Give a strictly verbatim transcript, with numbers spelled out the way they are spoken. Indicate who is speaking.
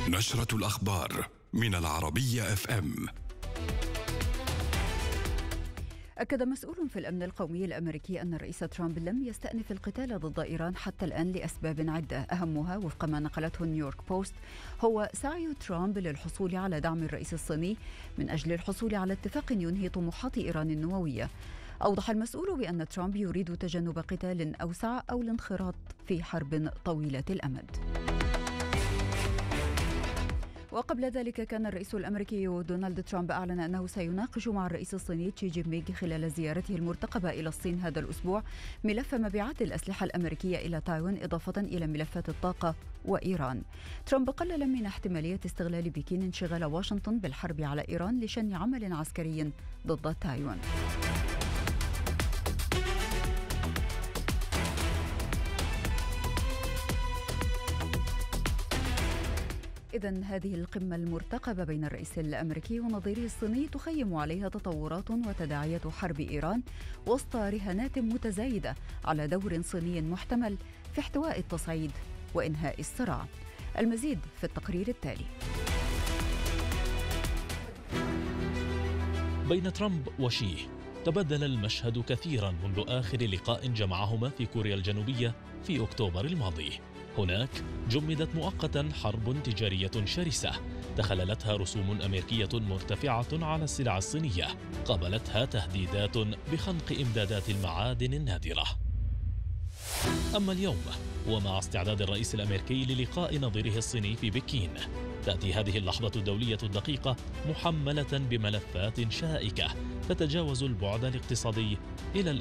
Speaker 1: نشرة الأخبار من العربية اف ام.
Speaker 2: أكد مسؤول في الأمن القومي الأمريكي أن الرئيس ترامب لم يستأنف القتال ضد إيران حتى الآن لأسباب عدة، أهمها وفق ما نقلته نيويورك بوست هو سعي ترامب للحصول على دعم الرئيس الصيني من أجل الحصول على اتفاق ينهي طموحات إيران النووية. أوضح المسؤول بأن ترامب يريد تجنب قتال أوسع أو الانخراط في حرب طويلة الأمد. وقبل ذلك كان الرئيس الأمريكي دونالد ترامب أعلن أنه سيناقش مع الرئيس الصيني شي جين بينغ خلال زيارته المرتقبة إلى الصين هذا الأسبوع ملف مبيعات الأسلحة الأمريكية إلى تايوان إضافة إلى ملفات الطاقة وإيران. ترامب قلل من احتمالية استغلال بكين انشغال واشنطن بالحرب على إيران لشن عمل عسكري ضد تايوان. إذن هذه القمة المرتقبة بين الرئيس الأمريكي ونظيره الصيني تخيم عليها تطورات وتداعيات حرب إيران وسط رهانات متزايدة على دور صيني محتمل في احتواء التصعيد وإنهاء الصراع. المزيد في التقرير التالي.
Speaker 3: بين ترامب وشي تبدل المشهد كثيرا منذ آخر لقاء جمعهما في كوريا الجنوبية في أكتوبر الماضي. هناك جمدت مؤقتا حرب تجارية شرسة تخللتها رسوم أمريكية مرتفعة على السلع الصينية، قابلتها تهديدات بخنق إمدادات المعادن النادرة. أما اليوم ومع استعداد الرئيس الأمريكي للقاء نظيره الصيني في بكين، تأتي هذه اللحظة الدولية الدقيقة محملة بملفات شائكة تتجاوز البعد الاقتصادي إلى